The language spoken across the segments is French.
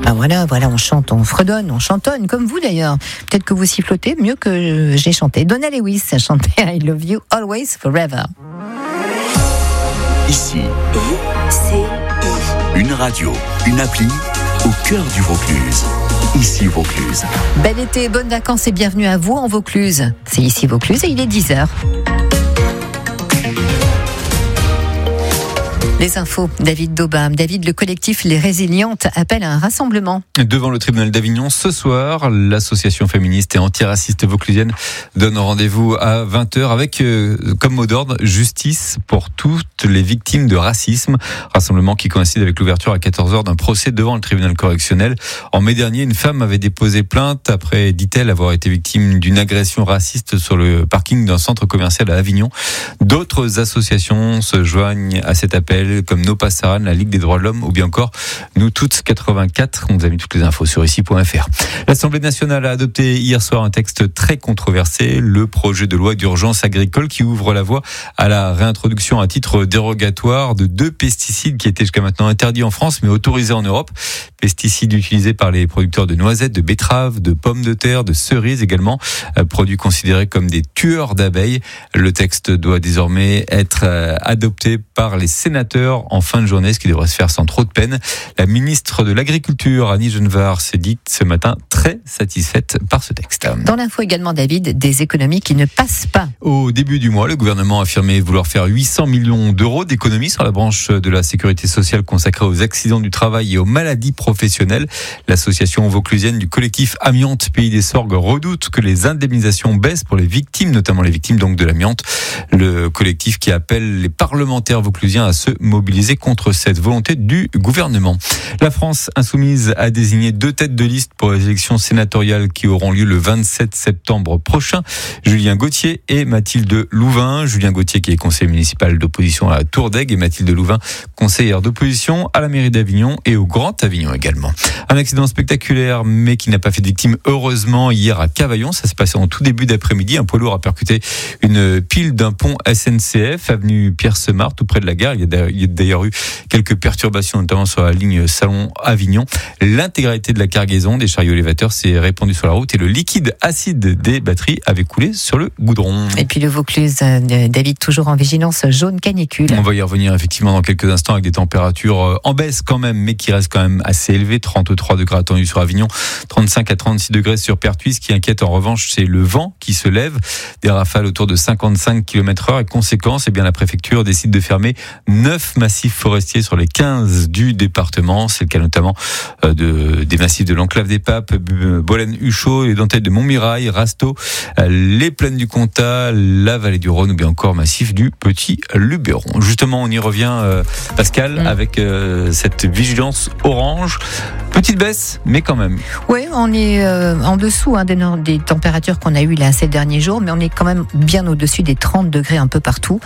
Ben voilà, on chante, on fredonne, on chantonne, comme vous d'ailleurs. Peut-être que vous sifflotez mieux que j'ai chanté. Donna Lewis a chanté I Love You Always Forever. Ici, une radio, une appli au cœur du Vaucluse. Ici Vaucluse. Bel été, bonnes vacances et bienvenue à vous en Vaucluse. C'est ici Vaucluse et il est 10h. Les infos, David Daubin. David, le collectif Les Résilientes appelle à un rassemblement. Devant le tribunal d'Avignon ce soir, l'association féministe et antiraciste vauclusienne donne rendez-vous à 20h avec comme mot d'ordre justice pour toutes les victimes de racisme. Rassemblement qui coïncide avec l'ouverture à 14h d'un procès devant le tribunal correctionnel. En mai dernier, une femme avait déposé plainte après, dit-elle, avoir été victime d'une agression raciste sur le parking d'un centre commercial à Avignon. D'autres associations se joignent à cet appel, comme No Passaran, la Ligue des droits de l'homme, ou bien encore Nous Toutes 84. On vous a mis toutes les infos sur ici.fr. L'Assemblée nationale a adopté hier soir un texte très controversé, le projet de loi d'urgence agricole qui ouvre la voie à la réintroduction à titre dérogatoire de 2 pesticides qui étaient jusqu'à maintenant interdits en France mais autorisés en Europe. Pesticides utilisés par les producteurs de noisettes, de betteraves, de pommes de terre, de cerises également, produits considérés comme des tueurs d'abeilles. Le texte doit désormais être adopté par les sénateurs en fin de journée, ce qui devrait se faire sans trop de peine. La ministre de l'Agriculture, Annie Genevard, s'est dite ce matin très satisfaite par ce texte. Dans l'info également, David, des économies qui ne passent pas. Au début du mois, le gouvernement a affirmé vouloir faire 800 millions d'euros d'économies sur la branche de la sécurité sociale consacrée aux accidents du travail et aux maladies professionnelles. L'association vauclusienne du collectif Amiante Pays des Sorgues redoute que les indemnisations baissent pour les victimes, notamment les victimes donc de l'amiante. Le collectif qui appelle les parlementaires vauclusiens à se mobilisé contre cette volonté du gouvernement. La France insoumise a désigné 2 têtes de liste pour les élections sénatoriales qui auront lieu le 27 septembre prochain. Julien Gauthier et Mathilde Louvain. Julien Gauthier qui est conseiller municipal d'opposition à Tourdaigue et Mathilde Louvain, conseillère d'opposition à la mairie d'Avignon et au Grand Avignon également. Un accident spectaculaire mais qui n'a pas fait de victime heureusement hier à Cavaillon. Ça s'est passé en tout début d'après-midi. Un poids lourd a percuté une pile d'un pont SNCF, avenue Pierre-Semard, tout près de la gare. Il y a d'ailleurs eu quelques perturbations, notamment sur la ligne Salon-Avignon. L'intégralité de la cargaison des chariots élévateurs s'est répandue sur la route et le liquide acide des batteries avait coulé sur le goudron. Et puis le Vaucluse, David, toujours en vigilance jaune canicule. On va y revenir effectivement dans quelques instants avec des températures en baisse quand même, mais qui restent quand même assez élevées. 33 degrés attendus sur Avignon, 35 à 36 degrés sur Pertuis. Ce qui inquiète en revanche, c'est le vent qui se lève. Des rafales autour de 55 km/h. Et conséquence, la préfecture décide de fermer 9 massifs forestiers sur les 15 du département. C'est le cas notamment des massifs de l'Enclave des Papes, Bolène-Huchot, les dentelles de Montmirail, Rasteau, les plaines du Comtat, la vallée du Rhône ou bien encore massif du Petit Luberon. Justement, on y revient, Pascal, avec cette vigilance orange. Petite baisse, mais quand même. Oui, on est en dessous des températures qu'on a eues là ces derniers jours, mais on est quand même bien au-dessus des 30 degrés un peu partout.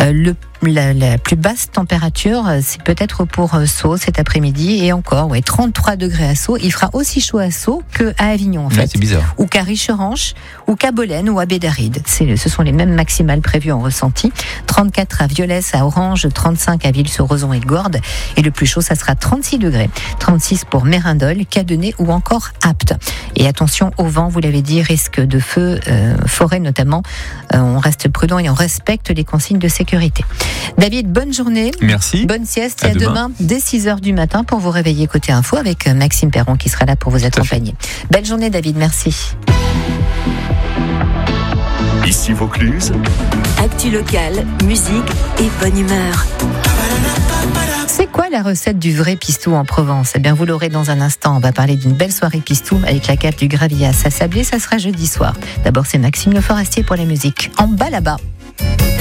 La plus basse température, c'est peut-être pour Sceaux cet après-midi, et encore, 33 degrés à Sceaux. Il fera aussi chaud à Sceaux qu'à Avignon, en fait. C'est bizarre. Ou qu'à Richeranche, ou qu'à Bolène, ou à Bédaride. Ce sont les mêmes maximales prévues en ressenti. 34 à Violès, à Orange, 35 à Ville-sur-Rozon et Gordes. Et le plus chaud, ça sera 36 degrés. 36 pour Mérindol, Cadenet ou encore Apt. Et attention au vent, vous l'avez dit, risque de feu, forêt notamment. On reste prudent et on respecte les consignes de sécurité. David, bonne journée. Merci. Bonne sieste. Et à demain dès 6h du matin pour vous réveiller côté info avec Maxime Perron qui sera là pour vous accompagner. Belle journée, David. Merci. Ici Vaucluse. Actu locale, musique et bonne humeur. C'est quoi la recette du vrai pistou en Provence ? Eh bien, vous l'aurez dans un instant. On va parler d'une belle soirée pistou avec la cave du Gravillas à Sablé. Ça sera jeudi soir. D'abord, c'est Maxime Le Forestier pour la musique. En bas là-bas.